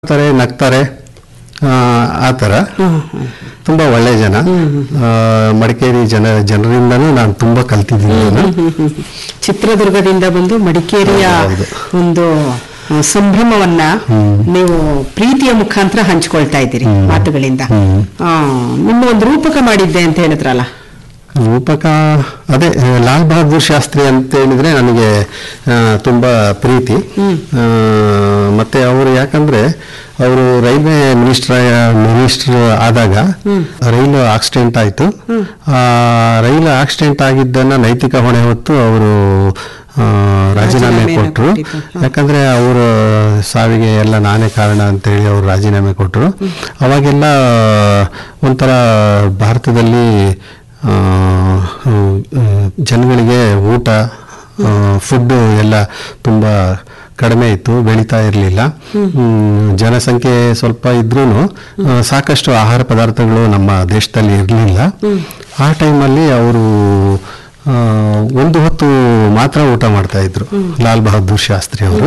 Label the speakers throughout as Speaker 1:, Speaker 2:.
Speaker 1: ನಗ್ತಾರೆ ಆ ಥರ ತುಂಬ ಒಳ್ಳೆ ಜನ. ಮಡಿಕೇರಿ ಜನರಿಂದನೂ ನಾನು ತುಂಬ ಕಲ್ತಿದ್ದೀನಿ.
Speaker 2: ಚಿತ್ರದುರ್ಗದಿಂದ ಬಂದು ಮಡಿಕೇರಿಯ ಒಂದು ಸಂಭ್ರಮವನ್ನ ನೀವು ಪ್ರೀತಿಯ ಮುಖಾಂತರ ಹಂಚ್ಕೊಳ್ತಾ ಇದ್ದೀರಿ ಮಾತುಗಳಿಂದ. ನಿಮ್ಮ ಒಂದು ರೂಪಕ ಮಾಡಿದ್ದೆ ಅಂತ ಹೇಳಿದ್ರಲ್ಲ.
Speaker 1: ರೂಪಕ ಅದೇ ಲಾಲ್ ಬಹದ್ದೂರ್ ಶಾಸ್ತ್ರಿ ಅಂತ ಹೇಳಿದ್ರೆ ನನಗೆ ತುಂಬ ಪ್ರೀತಿ. ಮತ್ತೆ ಅವರು ಯಾಕಂದ್ರೆ ಅವರು ರೈಲ್ವೆ ಮಿನಿಸ್ಟರ್ ಆದಾಗ ರೈಲು ಆಕ್ಸಿಡೆಂಟ್ ಆಯಿತು. ರೈಲು ಆಕ್ಸಿಡೆಂಟ್ ಆಗಿದ್ದನ್ನ ನೈತಿಕ ಹೊಣೆ ಹೊತ್ತು ಅವರು ರಾಜೀನಾಮೆ ಕೊಟ್ಟರು. ಯಾಕಂದ್ರೆ ಅವರ ಸಾವಿಗೆ ಎಲ್ಲ ನಾನೇ ಕಾರಣ ಅಂತೇಳಿ ಅವರು ರಾಜೀನಾಮೆ ಕೊಟ್ಟರು. ಅವಾಗೆಲ್ಲ ಒಂಥರ ಭಾರತದಲ್ಲಿ ಜನಗಳಿಗೆ ಊಟ ಫುಡ್ ಎಲ್ಲ ತುಂಬ ಕಡಿಮೆ ಇತ್ತು, ಬೆಳೀತಾ ಇರಲಿಲ್ಲ. ಜನಸಂಖ್ಯೆ ಸ್ವಲ್ಪ ಇದ್ರೂ ಸಾಕಷ್ಟು ಆಹಾರ ಪದಾರ್ಥಗಳು ನಮ್ಮ ದೇಶದಲ್ಲಿ ಇರಲಿಲ್ಲ. ಆ ಟೈಮಲ್ಲಿ ಅವರು ಒಂದು ಹೊತ್ತು ಮಾತ್ರ ಊಟ ಮಾಡ್ತಾ ಇದ್ರು ಲಾಲ್ ಬಹದ್ದೂರ್ ಶಾಸ್ತ್ರಿ ಅವರು.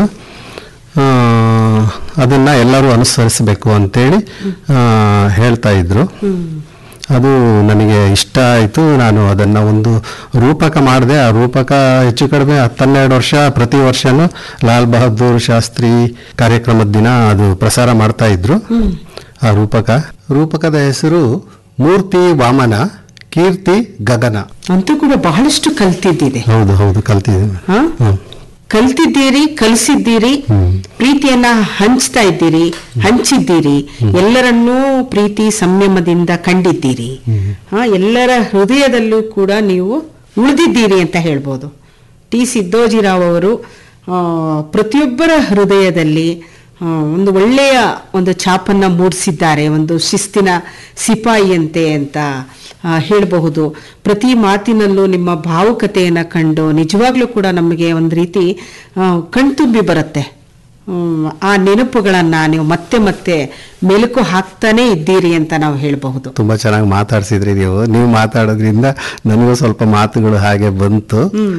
Speaker 1: ಅದನ್ನ ಎಲ್ಲರೂ ಅನುಸರಿಸಬೇಕು ಅಂತೇಳಿ ಹೇಳ್ತಾ ಇದ್ರು. ಅದು ನನಗೆ ಇಷ್ಟ ಆಯಿತು. ನಾನು ಅದನ್ನು ಒಂದು ರೂಪಕ ಮಾಡಿದೆ. ಆ ರೂಪಕ ಹೆಚ್ಚು ಕಡಿಮೆ 10-12 ವರ್ಷ ಪ್ರತಿ ವರ್ಷನೂ ಲಾಲ್ ಬಹದ್ದೂರ್ ಶಾಸ್ತ್ರಿ ಕಾರ್ಯಕ್ರಮದ ದಿನ ಅದು ಪ್ರಸಾರ ಮಾಡ್ತಾ ಇದ್ರು. ಆ ರೂಪಕದ ಹೆಸರು ಮೂರ್ತಿ ವಾಮನ ಕೀರ್ತಿ ಗಗನ.
Speaker 2: ಅಂತೂ ಕೂಡ ಬಹಳಷ್ಟು ಕಲ್ತಿದ್ದಿದೆ.
Speaker 1: ಹೌದು ಕಲ್ತಿದ್ದೀನಿ.
Speaker 2: ಕಲ್ತಿದ್ದೀರಿ, ಕಲಿಸಿದ್ದೀರಿ, ಪ್ರೀತಿಯನ್ನ ಹಂಚಿದ್ದೀರಿ, ಎಲ್ಲರನ್ನೂ ಪ್ರೀತಿ ಸಂಯಮದಿಂದ ಕಂಡಿದ್ದೀರಿ. ಎಲ್ಲರ ಹೃದಯದಲ್ಲೂ ಕೂಡ ನೀವು ಉಳಿದಿದ್ದೀರಿ ಅಂತ ಹೇಳ್ಬೋದು. ಟಿ ಸಿದ್ದೋಜಿರಾವ್ ಅವರು ಪ್ರತಿಯೊಬ್ಬರ ಹೃದಯದಲ್ಲಿ ಒಂದು ಒಳ್ಳೆಯ ಒಂದು ಛಾಪನ್ನ ಮೂಡಿಸಿದ್ದಾರೆ. ಒಂದು ಶಿಸ್ತಿನ ಸಿಪಾಯಿಯಂತೆ ಅಂತ ಹೇಳಬಹುದು. ಪ್ರತಿ ಮಾತಿನಲ್ಲೂ ನಿಮ್ಮ ಭಾವುಕತೆಯನ್ನು ಕಂಡು ನಿಜವಾಗ್ಲೂ ಕೂಡ ನಮಗೆ ಒಂದು ರೀತಿ ಕಣ್ತುಂಬಿ ಬರುತ್ತೆ. ಆ ನೆನಪುಗಳನ್ನ ನೀವು ಮತ್ತೆ ಮತ್ತೆ ಮೆಲುಕು ಹಾಕ್ತಾನೆ ಇದ್ದೀರಿ ಅಂತ ನಾವು ಹೇಳಬಹುದು.
Speaker 1: ತುಂಬಾ ಚೆನ್ನಾಗಿ ಮಾತಾಡ್ಸಿದ್ರಿ ನೀವು ಮಾತಾಡೋದ್ರಿಂದ ನನಗೂ ಸ್ವಲ್ಪ ಮಾತುಗಳು ಹಾಗೆ ಬಂತು.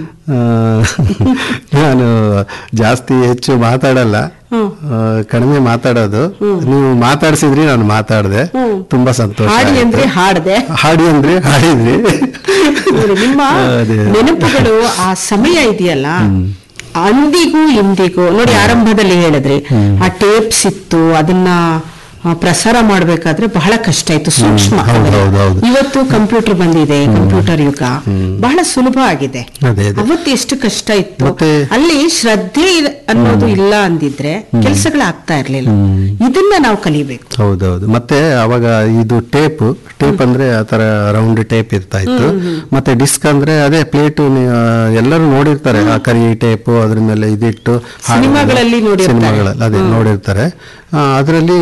Speaker 1: ನಾನು ಜಾಸ್ತಿ ಹೆಚ್ಚು ಮಾತಾಡಲ್ಲ, ಕಡಿಮೆ ಮಾತಾಡೋದು. ನೀವು ಮಾತಾಡ್ಸಿದ್ರಿ, ನಾನು ಮಾತಾಡಿದೆ. ತುಂಬಾ ಸಂತೋಷ.
Speaker 2: ಹಾಡಿ ಅಂದ್ರೆ
Speaker 1: ಹಾಡಿದ್ರಿ.
Speaker 2: ನಿಮ್ಮ ನೆನಪುಗಳು ಆ ಸಮಯ ಇದೆಯಲ್ಲ, ಅಂದಿಗೂ ಇಂದಿಗೂ ನೋಡಿ. ಆರಂಭದಲ್ಲಿ ಹೇಳಿದ್ರಿ ಆ ಟೇಪ್ಸ್ ಇತ್ತು, ಅದನ್ನ ಪ್ರಸಾರ ಮಾಡ್ಬೇಕಾದ್ರೆ ಬಹಳ ಕಷ್ಟ ಇತ್ತು, ಸೂಕ್ಷ್ಮ. ಇವತ್ತು ಕಂಪ್ಯೂಟರ್ ಬಂದಿದೆ, ಕಂಪ್ಯೂಟರ್ ಯುಗ, ಬಹಳ ಸುಲಭ ಆಗಿದೆ. ಅವತ್ತು ಎಷ್ಟು ಕಷ್ಟ ಇತ್ತು. ಅಲ್ಲಿ ಶ್ರದ್ಧೆ ಅನ್ನೋದು ಇಲ್ಲ ಅಂದಿದ್ರೆ ಕೆಲಸಗಳಾಗ್ತಾ ಇರ್ಲಿಲ್ಲ. ಇದನ್ನ ನಾವು ಕಲಿಬೇಕು.
Speaker 1: ಹೌದೌದು. ಮತ್ತೆ ಅವಾಗ ಇದು ಟೇಪ್ ಅಂದ್ರೆ ಆತರ ರೌಂಡ್ ಟೇಪ್ ಇರ್ತಾ ಇತ್ತು. ಮತ್ತೆ ಡಿಸ್ಕ್ ಅಂದ್ರೆ ಅದೇ ಪ್ಲೇಟ್. ಎಲ್ಲರೂ ನೋಡಿರ್ತಾರೆ ಆ ಕರಿ ಟೇಪ್, ಅದ್ರ ಮೇಲೆ ಇದಿಟ್ಟು
Speaker 2: ಸಿನಿಮಾಗಳಲ್ಲಿ
Speaker 1: ಅದೇ ನೋಡಿರ್ತಾರೆ. ಅದರಲ್ಲಿ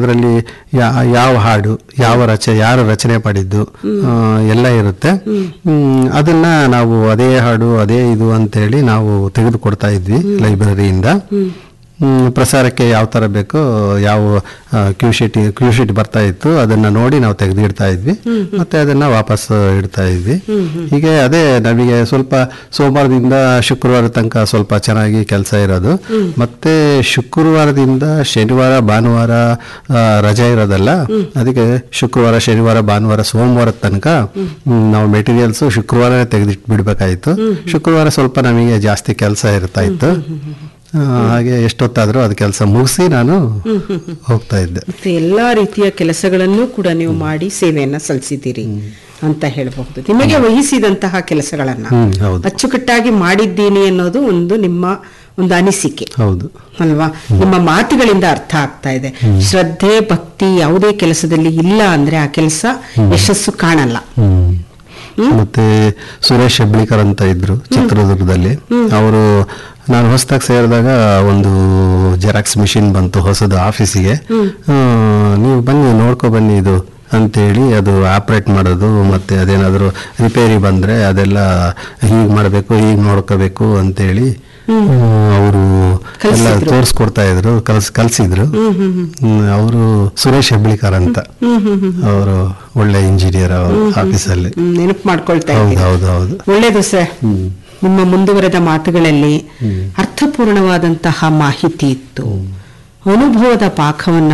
Speaker 1: ಯಾವ ಹಾಡು, ಯಾರು ರಚನೆ ಮಾಡಿದ್ದು ಎಲ್ಲ ಇರುತ್ತೆ. ಅದನ್ನ ನಾವು ಅದೇ ಹಾಡು ಅದೇ ಇದು ಅಂತೇಳಿ ನಾವು ತೆಗೆದುಕೊಡ್ತಾ ಇದ್ವಿ ಲೈಬ್ರರಿಯಿಂದ. ಪ್ರಸಾರಕ್ಕೆ ಯಾವ ತರ ಬೇಕೋ, ಯಾವ ಕ್ಯೂ ಶೀಟ್ ಬರ್ತಾ ಇತ್ತು, ಅದನ್ನ ನೋಡಿ ನಾವು ತೆಗೆದಿಡ್ತಾ ಇದ್ವಿ. ಮತ್ತೆ ಅದನ್ನ ವಾಪಸ್ ಇಡ್ತಾ ಇದ್ವಿ. ಹೀಗೆ ಅದೇ ನಮಗೆ ಸ್ವಲ್ಪ ಸೋಮವಾರದಿಂದ ಶುಕ್ರವಾರ ತನಕ ಸ್ವಲ್ಪ ಚೆನ್ನಾಗಿ ಕೆಲಸ ಇರೋದು. ಮತ್ತೆ ಶುಕ್ರವಾರದಿಂದ ಶನಿವಾರ ಭಾನುವಾರ ರಜೆ ಇರೋದಲ್ಲ, ಅದಕ್ಕೆ ಶುಕ್ರವಾರ ಶನಿವಾರ ಭಾನುವಾರ ಸೋಮವಾರದ ತನಕ ನಾವು ಮೆಟೀರಿಯಲ್ಸ್ ಶುಕ್ರವಾರ ತೆಗೆದಿಟ್ಟು ಬಿಡ್ಬೇಕಾಯ್ತು. ಶುಕ್ರವಾರ ಸ್ವಲ್ಪ ನಮಗೆ ಜಾಸ್ತಿ ಕೆಲಸ ಇರ್ತಾ ಇತ್ತು. ಹಾಗೆ ಎಷ್ಟೊತ್ತಾದ್ರೂ ಅದು ಕೆಲಸ ಮುಗಿಸಿ ನಾನು ಹೋಗ್ತಾ ಇದ್ದೆ.
Speaker 2: ಎಲ್ಲಾ ರೀತಿಯ ಕೆಲಸಗಳನ್ನು ಕೂಡ ನೀವು ಮಾಡಿ ಸೇವೆಯನ್ನ ಸಲ್ಲಿಸಿದ್ದೀರಿ ಅಂತ ಹೇಳಬಹುದು. ನಿಮಗೆ ವಹಿಸಿದಂತಹ ಕೆಲಸಗಳನ್ನ ಅಚ್ಚುಕಟ್ಟಾಗಿ ಮಾಡಿದ್ದೀನಿ ಅನ್ನೋದು ನಿಮ್ಮ ಒಂದು ಅನಿಸಿಕೆ.
Speaker 1: ಹೌದು
Speaker 2: ಅಲ್ವಾ? ನಿಮ್ಮ ಮಾತುಗಳಿಂದ ಅರ್ಥ ಆಗ್ತಾ ಇದೆ. ಶ್ರದ್ಧೆ ಭಕ್ತಿ ಯಾವುದೇ ಕೆಲಸದಲ್ಲಿ ಇಲ್ಲ ಅಂದ್ರೆ ಆ ಕೆಲಸ ಯಶಸ್ಸು ಕಾಣಲ್ಲ.
Speaker 1: ಮತ್ತೆ ಸುರೇಶ್ ಹೆಬ್ಳಿಕರ್ ಅಂತ ಇದ್ರು ಚಿತ್ರದುರ್ಗದಲ್ಲಿ. ಅವರು ನಾನು ಹೊಸದಾಗಿ ಸೇರಿದಾಗ ಒಂದು ಜೆರಾಕ್ಸ್ ಮಿಷಿನ್ ಬಂತು ಹೊಸದು ಆಫೀಸಿಗೆ. ನೀವು ಬನ್ನಿ ನೋಡ್ಕೊ ಬನ್ನಿ ಇದು ಅಂತೇಳಿ ಅದು ಆಪರೇಟ್ ಮಾಡೋದು, ಮತ್ತೆ ಅದೇನಾದರೂ ರಿಪೇರಿ ಬಂದ್ರೆ ಅದೆಲ್ಲ ಹೀಗೆ ಮಾಡಬೇಕು, ಹೀಗೆ ನೋಡ್ಕೋಬೇಕು ಅಂತೇಳಿ ಅವರು ಎಲ್ಲ ತೋರಿಸ್ಕೊಡ್ತಾ ಇದ್ರು, ಕಲ್ಸಿದ್ರು. ಅವರು ಸುರೇಶ್ ಹೆಬ್ಳಿಕರ್ ಅಂತ, ಅವರು ಒಳ್ಳೆ ಇಂಜಿನಿಯರ್ ಆಫೀಸಲ್ಲಿ.
Speaker 2: ನೆನಪು ಮಾಡ್ಕೊಳ್ತಾ
Speaker 1: ಹೌದು.
Speaker 2: ಒಳ್ಳೇದು ಸರ್. ನಿಮ್ಮ ಮುಂದುವರೆದ ಮಾತುಗಳಲ್ಲಿ ಅರ್ಥಪೂರ್ಣವಾದಂತಹ ಮಾಹಿತಿ ಇತ್ತು. ಅನುಭವದ ಪಾಕವನ್ನ